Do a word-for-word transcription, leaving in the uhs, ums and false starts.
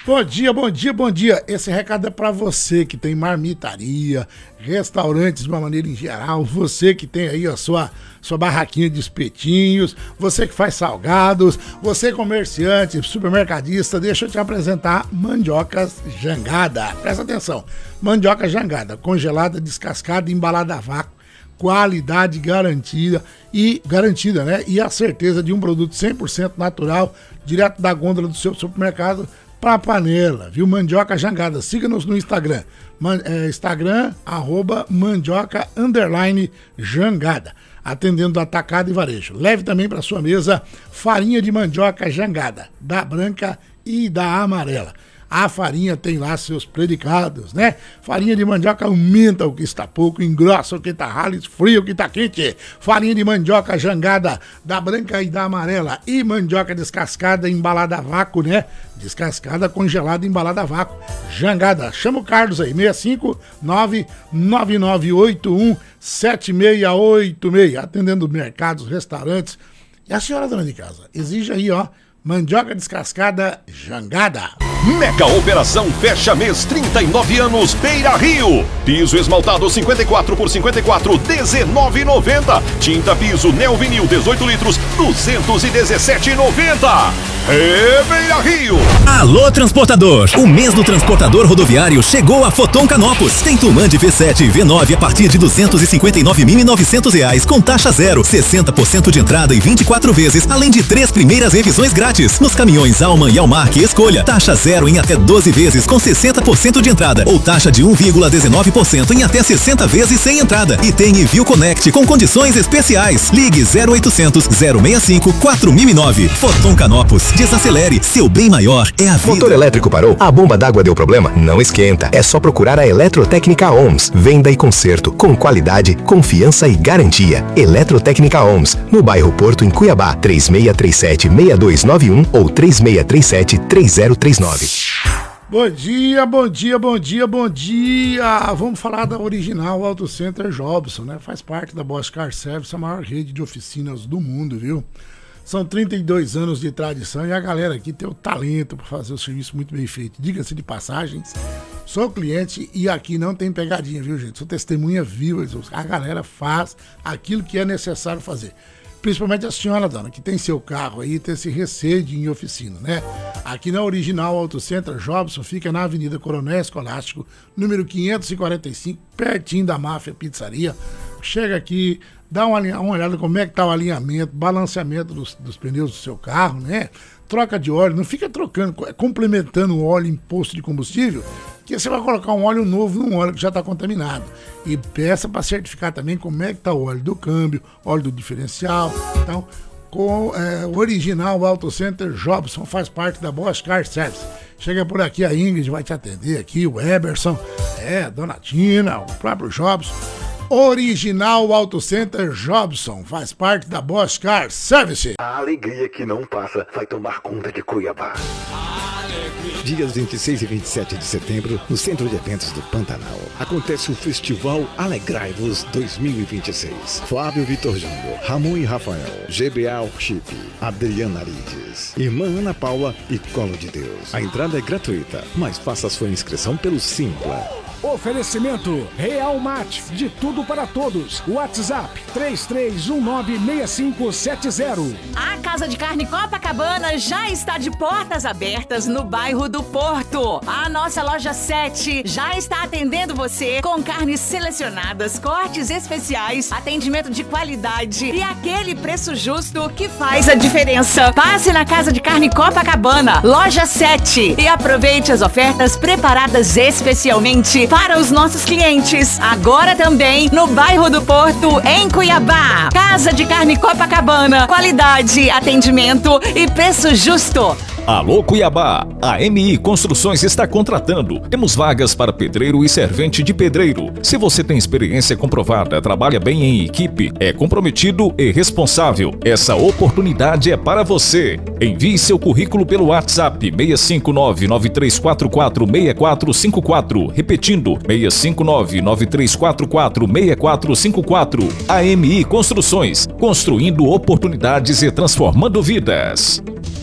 Bom dia, bom dia, bom dia. Esse recado é para você que tem marmitaria, restaurantes de uma maneira em geral, você que tem aí a sua, sua barraquinha de espetinhos, você que faz salgados, você comerciante, supermercadista, deixa eu te apresentar Mandiocas Jangada. Presta atenção, mandioca jangada, congelada, descascada, embalada a vácuo, qualidade garantida e garantida, né? E a certeza de um produto cem por cento natural, direto da gôndola do seu supermercado para a panela, viu? Mandioca Jangada. Siga-nos no Instagram, Man, é, Instagram, arroba mandioca, underline, jangada. Atendendo atacado e varejo. Leve também para sua mesa farinha de mandioca jangada, da branca e da amarela. A farinha tem lá seus predicados, né? Farinha de mandioca aumenta o que está pouco, engrossa o que está ralo, esfria o que está quente. Farinha de mandioca jangada, da branca e da amarela. E mandioca descascada, embalada a vácuo, né? Descascada, congelada, embalada a vácuo. Jangada. Chama o Carlos aí, seis cinco nove nove nove oito um sete seis oito seis. Atendendo mercados, restaurantes. E a senhora dona de casa, exige aí, ó, mandioca descascada jangada. Mega Operação Fecha Mês trinta e nove anos Beira Rio. Piso esmaltado cinquenta e quatro por cinquenta e quatro, dezenove reais e noventa centavos. Tinta piso Neovinil dezoito litros, duzentos e dezessete reais e noventa centavos. É Beira Rio. Alô, transportador. O mês do transportador rodoviário chegou a Foton Canopus. Tem Tumand V sete e V nove a partir de duzentos e cinquenta e nove mil e novecentos reais com taxa zero, sessenta por cento de entrada e vinte e quatro vezes, além de três primeiras revisões grátis. Nos caminhões Alman e Almark Escolha, taxa zero em até doze vezes com sessenta por cento de entrada ou taxa de um vírgula dezenove por cento em até sessenta vezes sem entrada. E tem Envio Connect com condições especiais. Ligue zero oitocentos, zero sessenta e cinco, quatro mil e nove. Foton Canopus. Desacelere. Seu bem maior é a vida. Motor elétrico parou? A bomba d'água deu problema? Não esquenta. É só procurar a Eletrotécnica Ohms. Venda e conserto com qualidade, confiança e garantia. Eletrotécnica Ohms. No bairro Porto, em Cuiabá. três seis três sete, seis dois nove um ou três seis três sete, três zero três nove. Bom dia, bom dia, bom dia, bom dia. Vamos falar da Original Auto Center Jobson, né? Faz parte da Bosch Car Service, a maior rede de oficinas do mundo, viu? São trinta e dois anos de tradição e a galera aqui tem o talento para fazer o serviço muito bem feito. Diga-se de passagens, sou cliente e aqui não tem pegadinha, viu, gente? Sou testemunha viva, a galera faz aquilo que é necessário fazer. Principalmente a senhora, dona, que tem seu carro aí, tem esse receio de ir em oficina, né? Aqui na Original Auto Center Jobson, fica na Avenida Coronel Escolástico, número quinhentos e quarenta e cinco, pertinho da Máfia Pizzaria. Chega aqui, dá uma, uma olhada como é que tá o alinhamento, balanceamento dos, dos pneus do seu carro, né? Troca de óleo, não fica trocando, complementando o óleo em posto de combustível, que você vai colocar um óleo novo num óleo que já está contaminado. E peça para certificar também como é que está o óleo do câmbio, óleo do diferencial. Então, com é, o Original Auto Center Jobson, faz parte da Bosch Car Service. Chega por aqui, a Ingrid vai te atender aqui, o Eberson, é, a Dona Tina, o próprio Jobson. Original Auto Center Jobson, faz parte da Bosch Car Service. A alegria que não passa vai tomar conta de Cuiabá. Dias vinte e seis e vinte e sete de setembro, no Centro de Eventos do Pantanal, acontece o Festival Alegrai-vos dois mil e vinte e seis. Flávio Vitor Júnior, Ramon e Rafael, G B A Worship, Adriana Arides, Irmã Ana Paula e Colo de Deus. A entrada é gratuita, mas faça sua inscrição pelo Simpla. Oferecimento Real Mate, de tudo para todos. WhatsApp três três um nove seis cinco sete zero. A Casa de Carne Copacabana já está de portas abertas no bairro do Porto. A nossa loja sete já está atendendo você com carnes selecionadas, cortes especiais, atendimento de qualidade e aquele preço justo que faz a diferença. Passe na Casa de Carne Copacabana, loja sete, e aproveite as ofertas preparadas especialmente para os nossos clientes. Agora também no bairro do Porto, em Cuiabá. Casa de Carne Copacabana. Qualidade, atendimento e preço justo. Alô Cuiabá, a M I Construções está contratando. Temos vagas para pedreiro e servente de pedreiro. Se você tem experiência comprovada, trabalha bem em equipe, é comprometido e responsável, essa oportunidade é para você. Envie seu currículo pelo WhatsApp seis cinco nove, nove três quatro quatro, seis quatro cinco quatro, repetindo seis cinco nove, nove três quatro quatro, seis quatro cinco quatro. A M I Construções, construindo oportunidades e transformando vidas.